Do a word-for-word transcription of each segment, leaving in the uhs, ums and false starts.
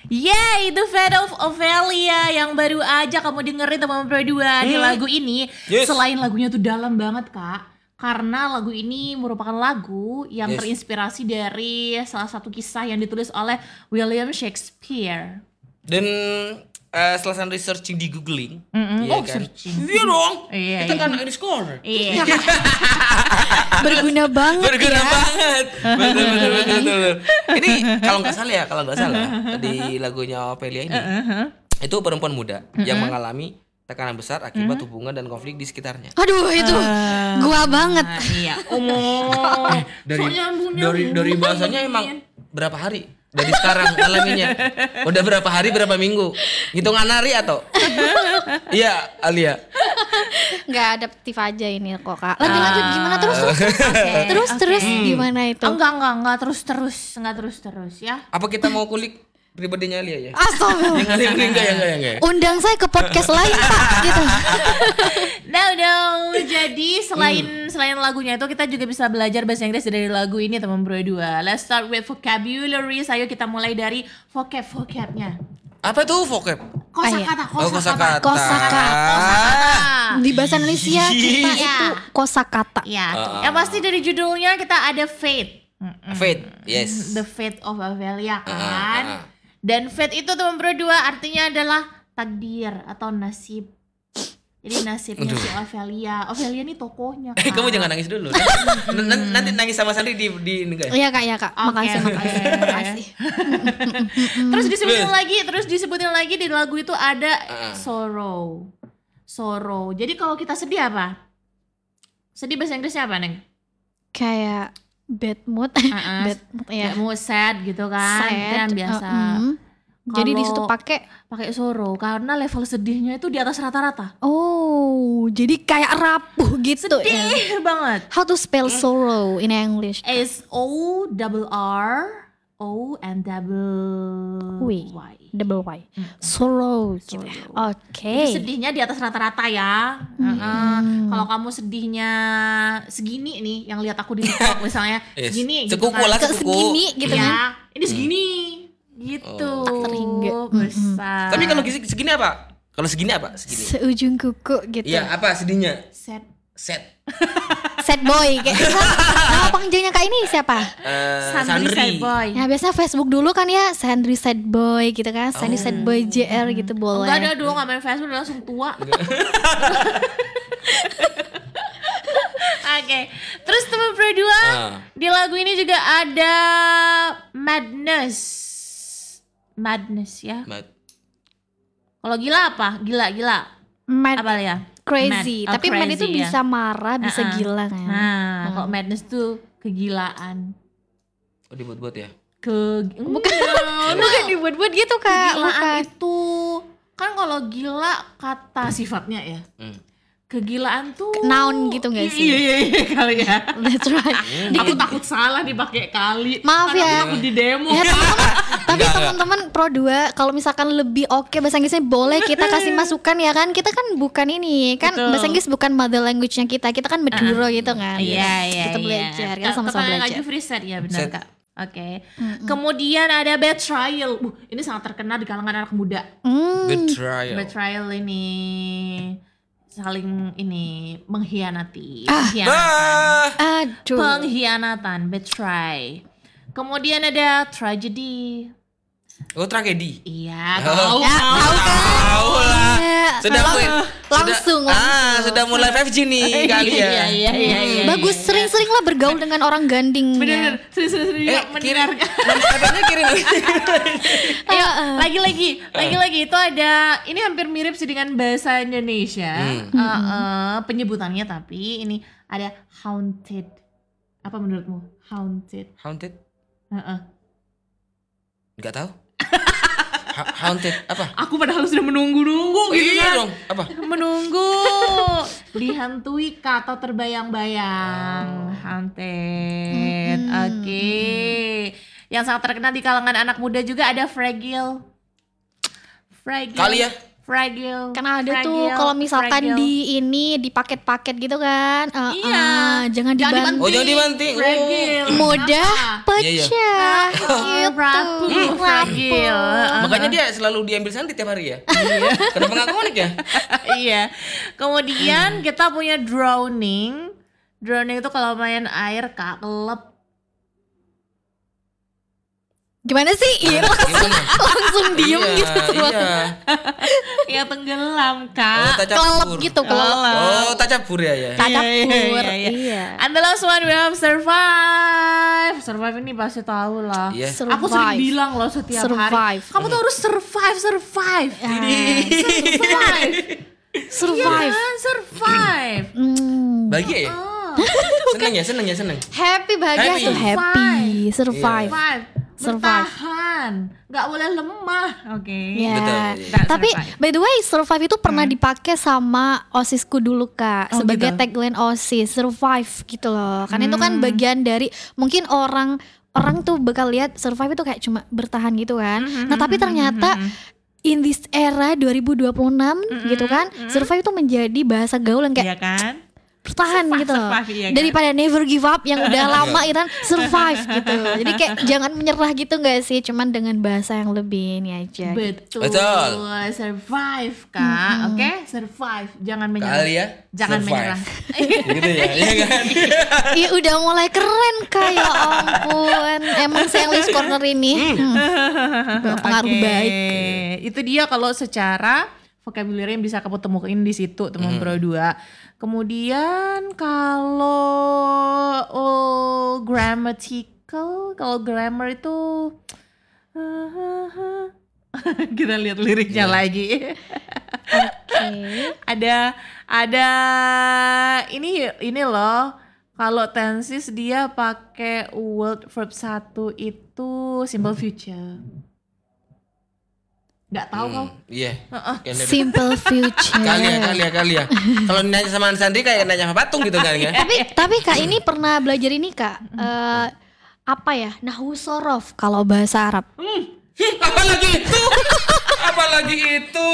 Yeah, itu Fate of Ophelia yang baru aja kamu dengerin teman berdua hmm. di lagu ini. Yes. Selain lagunya tuh dalam banget kak, karena lagu ini merupakan lagu yang yes. terinspirasi dari salah satu kisah yang ditulis oleh William Shakespeare. Dan uh, setelah saya researching di googling, mm-hmm. iya oh kan? searching, iya dong, iya, kita iya. kan English Corner. Iya. Berguna banget Berguna ya. banget. Betul, betul, betul, betul. Ini kalau nggak salah ya, kalau nggak salah di lagunya Ophelia ini, uh-huh. itu perempuan muda uh-huh. yang mengalami tekanan besar akibat uh-huh. hubungan dan konflik di sekitarnya. Aduh itu uh, gua banget. Uh, iya. Omong. Eh, dari dari dari bahasanya emang berapa hari? Dari sekarang alaminya. Udah berapa hari, berapa minggu? Hitungan hari atau? Iya, Alia. Nggak adaptif aja ini kok kak. Lanjut lanjut gimana terus? Okay. Terus okay. terus gimana itu? Enggak enggak enggak terus terus enggak terus terus ya. Apa kita mau kulik pribadinya Alia ya? Astagfirullah. Yang Alia enggak ya enggak ya enggak. Undang saya ke podcast lain pak gitu. No no. Jadi selain hmm. selain lagunya itu kita juga bisa belajar bahasa Inggris dari lagu ini teman berdua. Let's start with vocabulary. Ayo kita mulai dari vocab vocabnya. Apa tuh vocab? Kosakata, oh, kosakata. Kosakata. Di bahasa Indonesia kita ya. itu kosakata. Ya. Uh. Yang pasti dari judulnya kita ada fate. Fate, yes. The Fate of Ophelia kan. Uh, uh, uh. Dan fate itu teman berdua artinya adalah takdir atau nasib. Jadi nasibnya Aduh. si Ophelia. Ophelia ini tokohnya. Eh, kamu jangan nangis dulu. Nanti, nanti nangis sama Sandri di di ini guys. Iya kak, iya kak. Okay. Makasih, makasih, makasih. Terus disebutin lagi, terus disebutin lagi di lagu itu ada uh. sorrow, sorrow. Jadi kalau kita sedih apa? Sedih bahasa Inggrisnya apa neng? Kayak bad mood, uh-uh. bad mood ya. Bad mood, sad gitu kan. Sad. Kan biasa. Uh-uh. Jadi di situ pakai pakai sorrow karena level sedihnya itu di atas rata-rata. Oh, jadi kayak rapuh gitu. Sedih ya? banget. How to spell sorrow in English? S O double R O and double Y. Double Y. Hmm. Sorrow. Gitu. Oke. Okay. Sedihnya di atas rata-rata ya. Hmm. Uh-uh. Kalau kamu sedihnya segini nih, yang lihat aku di TikTok misalnya yes. segini. Sekuku gitu lah, kan. sekuku. Segini gitu ya. kan. Ini segini. Gitu. Oh. Tak besar. Tapi kalau segini apa? Kalau segini apa? Segini. Seujung kuku gitu. Iya, apa sedihnya? Set. Set. Sad boy kayak nama panjangnya kak ini siapa? Uh, Sandri Sad Boy. Ya biasa Facebook dulu kan ya Sandri Sad Boy gitu kan. Sandri oh. Sad Boy J R gitu boleh. Enggak ada dulu nggak main Facebook udah langsung tua. Oke. Okay. Terus teman berdua uh. di lagu ini juga ada madness. Madness ya. Mad. Kalau gila apa? Gila gila. Mad. Apa ya? Crazy. Mad. Oh, tapi crazy, mad itu ya. bisa marah, bisa uh-uh. gila kan. Nah, hmm. kalau madness tuh kegilaan. Oh, dibuat-buat ya? Ke bukan bukan dibuat-buat gitu kak. Kegilaan bukan. itu kan kalau gila kata sifatnya ya. Hmm. Kegilaan tuh noun gitu gak sih? Iya iya iya kali ya. That's right. Aku takut salah dipakai kali. Maaf ya. Aku di demo. Ya, teman-teman, tapi teman-teman Pro dua kalau misalkan lebih oke okay, bahasa Inggrisnya boleh kita kasih masukan ya kan. Kita kan bukan ini kan. Betul. Bahasa Inggris bukan mother language-nya kita. Kita kan Maduro uh, gitu kan. Iya iya. Kita belajar. Kita sama-sama belajar. Kita free set ya benar Kak. Oke. Okay. Mm-hmm. Kemudian ada betrayal. Uh, ini sangat terkenal di kalangan anak muda. Mm. Betrayal. Betrayal ini saling ini mengkhianati, ah, pengkhianatan, ah, aduh. pengkhianatan, betray. Kemudian ada tragedy. Oh tragedi. Iya, tahu, ya, tahu kan? Tahu lah. Sudah mulai langsung, sudah, ah sudah mulai lima G nih kali ya. Iya, iya, iya, iya, bagus iya, sering-sering lah bergaul dengan orang ganding. Bener, sering-sering eh, mendengarkan. Katanya kirim. Ayo, lagi-lagi, lagi-lagi itu ada. Ini hampir mirip sih dengan bahasa Indonesia. Hmm. Uh, uh, penyebutannya tapi ini ada haunted. Apa menurutmu? Haunted. Haunted? Uh-uh. Nggak tahu. Ha- haunted apa? Aku padahal sudah menunggu-nunggu oh, gitu iya kan. dong. Apa? Menunggu. Dihantui atau terbayang-bayang. Oh. Haunted. Mm-hmm. Oke. Okay. Yang sangat terkenal di kalangan anak muda juga ada fragile. Fragile. Kali ya. Fragile. Karena ada fragile, tuh kalau misalkan fragile. di ini di paket-paket gitu kan. Uh, Iya. uh, jangan dibanting. Oh, jangan dibanting. Fragile. Mudah Kenapa? pecah. Oh, rapuh, gitu. fragile. Makanya dia selalu diambil Sandri tiap hari ya. Iya. Kenapa nggak konik ya? Iya. Kemudian kita punya drowning. Drowning itu kalau main air Kak, kelep. Gimana sih? Iya, langsung, Gimana? langsung diem Iya, gitu semua. Iya. Ya tenggelam Oh, Kak. tak Kelelep campur. gitu, kelelep. Oh, tak campur ya ya. Tacapur. Iya, iya, iya. Iya. And the last one we have survive. Survive ini pasti tahu lah. Iya. Aku sering Survive. bilang loh setiap Survive. hari. Kamu tuh harus survive, survive. Survive. Survive. Iya, survive. Hmm. Bahagia ya? Oh, Seneng ya, seneng ya, seneng. Happy bahagia Happy. tuh happy. Survive. survive. Survive. Bertahan. Gak boleh lemah. Oke. Ya. Betul, iya. Tapi Survive. by the way, survive itu pernah dipakai sama OSISku dulu Kak, Oh, sebagai gitu. tagline OSIS, survive gitu loh. Karena itu kan bagian dari mungkin orang orang tuh bakal lihat survive itu kayak cuma bertahan gitu kan. Nah, tapi ternyata in this era dua ribu dua puluh enam gitu kan, survive itu menjadi bahasa gaul yang kayak Iya kan? bertahan Survive, gitu loh. survive, iya kan? Daripada never give up yang udah lama itu kan survive gitu. Jadi kayak jangan menyerah gitu gak sih, cuman dengan bahasa yang lebih ini aja. Betul. Betul. Survive Kak. Oke, survive. Jangan menyerah. Kali ya. Jangan survive. menyerah. Gitu ya, iya kan? Iya udah mulai keren Kak, ya ampun. Emang si English Corner ini hmm, berpengaruh Oke. baik. Itu dia kalau secara vocabulary yang bisa kamu temuin di situ teman Pro dua. Kemudian kalau oh, grammatical, kalau grammar itu kita lihat liriknya lagi. Oke. ada ada ini ini loh. Kalau tenses dia pakai word verb satu itu simple future. Nggak tahu kau? Hmm, Iya. Kayak dari- Simple future. Kali ya, kali ya, kali ya. Kalau nanya sama Sandri kayak nanya sama patung gitu kan ya. Tapi tapi Kak ini pernah belajar ini Kak. Eh, apa ya? Nahwu sorof kalau bahasa Arab. Apalagi itu? Apalagi itu?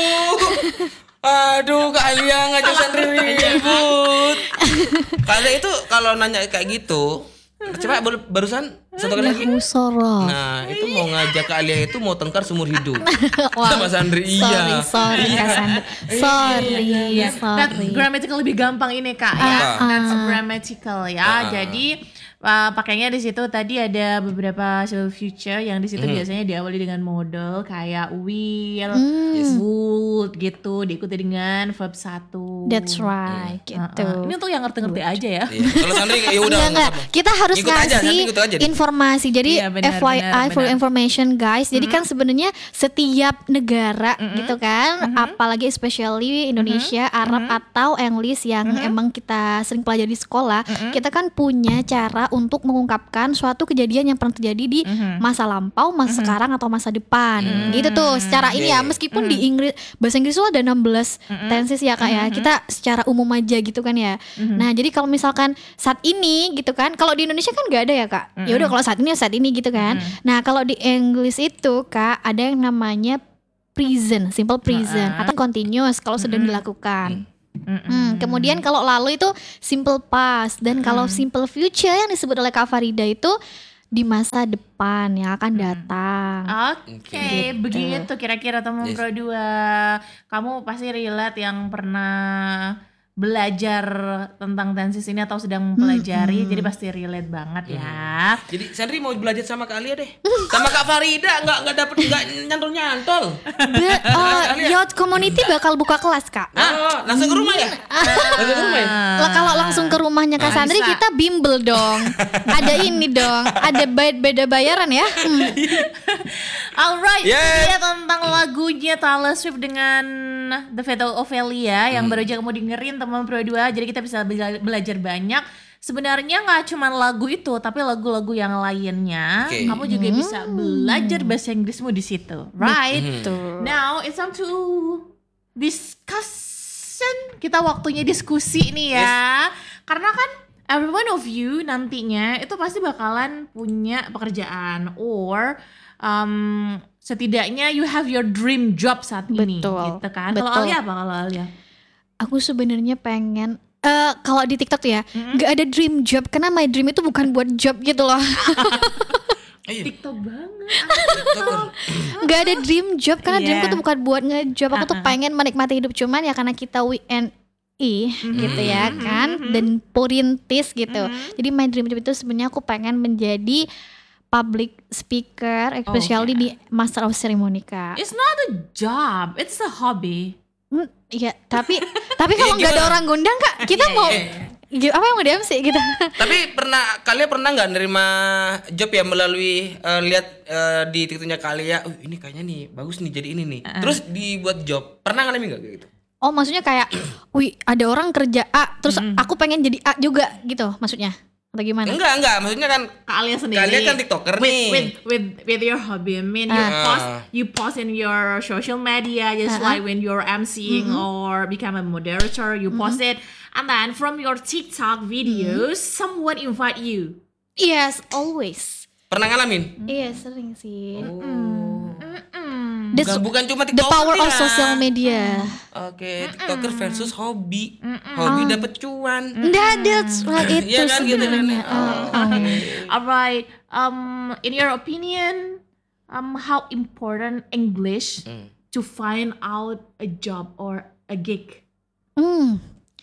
Aduh, Kak Alia ngajak Sandri ribut. Kalian itu kalau nanya kayak gitu, coba baru- barusan satu kali lagi. Nahwu sorof. Nah, itu mau ngajak Kak Alia itu mau tengkar seumur hidup. Wah, Sama Sandri iya. Sorry, sorry Kak Sandri. Sorry, Iya, That sorry. grammatical lebih gampang ini Kak ya. Apa? That's grammatical ya. Ah. Jadi uh, pakainya di situ tadi ada beberapa simple future yang di situ biasanya diawali dengan model kayak will, would gitu, diikuti dengan verb satu. That's right, gitu. Uh-uh. Ini untuk yang ngerti-ngerti aja ya. Iya. Kalau Sandri ya udah. Enggak, enggak. Kita harus Ikut aja, ngasih nanti ikut aja deh. informasi. Jadi Iya, benar, F Y I benar, for benar. information guys. Jadi kan sebenarnya setiap negara gitu kan, apalagi especially Indonesia, Arab atau English yang emang kita sering pelajari di sekolah, kita kan punya cara untuk mengungkapkan suatu kejadian yang pernah terjadi di masa lampau, masa sekarang atau masa depan. Gitu tuh. Secara ini ya, meskipun di Inggris bahasa Inggris itu ada enam belas tenses ya Kak ya. Kita secara umum aja gitu kan ya. Nah, jadi kalau misalkan saat ini gitu kan, kalau di Indonesia kan nggak ada ya Kak. Ya udah kalau saat ini ya saat ini gitu kan. Nah, kalau di English itu Kak ada yang namanya present, simple present atau continuous kalau sedang dilakukan. Hmm, kemudian kalau lalu itu simple past dan kalau simple future yang disebut oleh Kak Farida itu di masa depan yang akan datang. Oke, begitu kira-kira teman Yes. Pro dua. Kamu pasti relate yang pernah belajar tentang tenses ini atau sedang mempelajari, jadi pasti relate banget ya. Jadi Sandri mau belajar sama Kak Alia deh. Sama Kak Farida enggak enggak dapet enggak nyantol-nyantol. Be- uh, Yacht Community bakal buka kelas Kak. Oh, langsung ke rumah ya? Langsung ke rumah ya? Lah kalau langsung ke rumahnya Kak Sandri bisa. kita bimbel dong. Ada ini dong, ada ba- beda bayaran ya. Hmm. Alright, Yes. itu dia tentang lagunya Taylor Swift dengan The Fate of Ophelia yang baru aja kamu dengerin teman Pro dua. Jadi kita bisa bela- belajar banyak. Sebenarnya nggak cuma lagu itu, tapi lagu-lagu yang lainnya. Oke. Kamu juga bisa belajar bahasa Inggrismu di situ, right? Tuh. Now it's time to discussion. Kita waktunya diskusi nih ya. Karena kan every one of you nantinya itu pasti bakalan punya pekerjaan or um, setidaknya you have your dream job saat ini, Betul, gitu kan? Kalau betul. Alia apa kalau Alia? Aku sebenarnya pengen eh kalau di TikTok tuh ya, nggak ada dream job karena my dream itu bukan buat job gitu loh. Iya. TikTok banget. TikToker. Nggak ada dream job karena Iya. dreamku tuh bukan buat ngejob. Aku tuh Uh-uh. pengen menikmati hidup, cuman ya karena kita W N I gitu ya kan, dan perintis gitu. Jadi my dream job itu sebenarnya aku pengen menjadi public speaker, especially di Master of Ceremony, Kak. It's not a job, it's a hobby. Hmm, Iya, tapi tapi kalau nggak ada gimana? orang ngundang, Kak, kita Iya, mau iya. Gi- apa yang mau di M C gitu. Tapi pernah kalian pernah nggak nerima job ya melalui eh, lihat eh, di TikToknya kalian, oh ini kayaknya nih bagus nih jadi ini nih. Terus dibuat job. Pernah ngalamin nggak kayak gitu? Oh, maksudnya kayak, wih, ada orang kerja A, terus aku pengen jadi A juga gitu, maksudnya atau gimana? Enggak, enggak. Maksudnya kan Kak Alia sendiri. kalian kan TikToker with, nih. with with with your hobby. I mean, you Ah. post you post in your social media just like when you're emceeing or become a moderator, you post it, and then from your TikTok videos, someone invite you. Yes, always. Pernah ngalamin? Iya, sering sih. Oh. The, Bukan, bukan cuma the TikToker power of ya. social media. Oke, TikToker versus hobi. Hobi dapat cuan. Nah, that's right itu Iya kan gitu kan. sebenarnya. Oh. Alright. Um, in your opinion, um, how important English to find out a job or a gig? Hmm,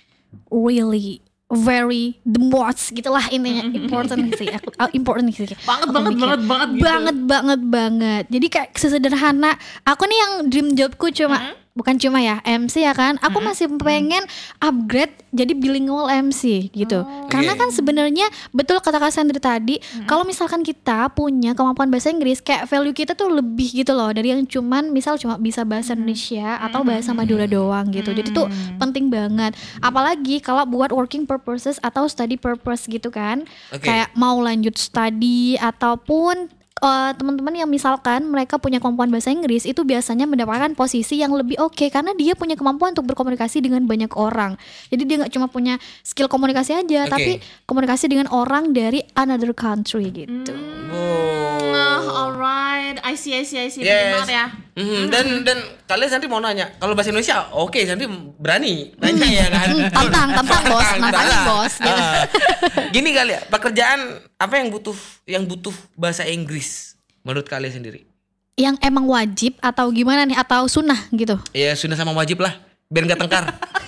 really very the most gitulah intinya, important sih aku uh, important sih Banget, Aku banget, mikir. banget, banget gitu. banget banget banget jadi kayak sesederhana aku nih yang dream jobku cuma bukan cuma ya M C ya kan, aku masih pengen upgrade jadi bilingual M C gitu. Karena Oke. kan sebenarnya betul kata Kak Sandri tadi, kalau misalkan kita punya kemampuan bahasa Inggris, kayak value kita tuh lebih gitu loh dari yang cuman misal cuma bisa bahasa Indonesia atau bahasa Madura doang gitu. Jadi tuh penting banget. Apalagi kalau buat working purposes atau study purpose gitu kan. Oke. Kayak mau lanjut study ataupun Uh, teman-teman yang misalkan mereka punya kemampuan bahasa Inggris itu biasanya mendapatkan posisi yang lebih oke karena dia punya kemampuan untuk berkomunikasi dengan banyak orang. Jadi dia nggak cuma punya skill komunikasi aja, Oke. tapi komunikasi dengan orang dari another country gitu. Oh. Uh, alright, I see, I see, I see. Yes. Penting banget ya. Mhm, dan dan kalian nanti mau nanya kalau bahasa Indonesia oke nanti berani nanya ya kan. Hmm, tantang, tantang, bos. Tantang, Makanya, tantang. bos, gitu. Ah. Gini kali ya, pekerjaan apa yang butuh yang butuh bahasa Inggris menurut kalian sendiri? Yang emang wajib atau gimana nih, atau sunnah gitu. Ya sudah sama wajib lah biar nggak tengkar.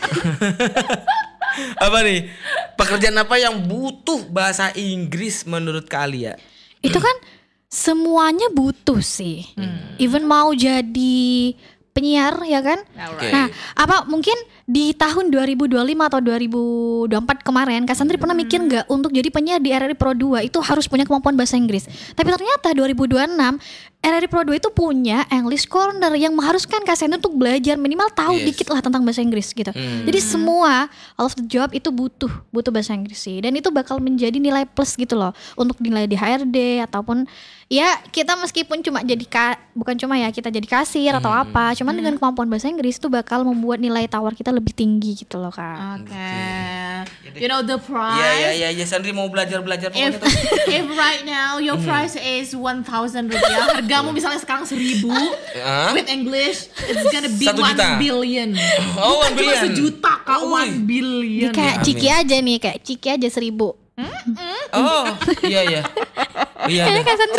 Apa nih pekerjaan apa yang butuh bahasa Inggris menurut kalian? Itu kan semuanya butuh sih. Even mau jadi penyiar ya kan. Oke. Nah, apa mungkin di tahun dua ribu dua puluh lima atau dua ribu dua puluh empat kemarin Kak Sandri pernah mikir nggak untuk jadi penyiar di R R I Pro dua itu harus punya kemampuan bahasa Inggris. Tapi ternyata dua ribu dua puluh enam R R I Pro dua itu punya English Corner yang mengharuskan Kak Sandri untuk belajar minimal tahu Yes. dikit lah tentang bahasa Inggris gitu. Hmm. Jadi semua all of the job itu butuh butuh bahasa Inggris sih, dan itu bakal menjadi nilai plus gitu loh untuk nilai di H R D ataupun ya kita meskipun cuma jadi ka, bukan cuma ya kita jadi kasir atau Hmm. apa, cuman dengan kemampuan bahasa Inggris itu bakal membuat nilai tawar kita lebih tinggi gitu loh Kak. Oke. You know the price? Iya iya iya ya, Sandri mau belajar belajar If, pokoknya tuh. if right now your price is one thousand rupiah, hargamu misalnya sekarang seribu, Hah? with English it's gonna be Satu one juta. billion. Oh, Bukan one cuma billion. sejuta kak, Ui. one billion. Ini kayak Amin. Ciki aja nih, kayak Ciki aja seribu. Oh iya iya. Iya. Kayaknya deh. Kak Sandri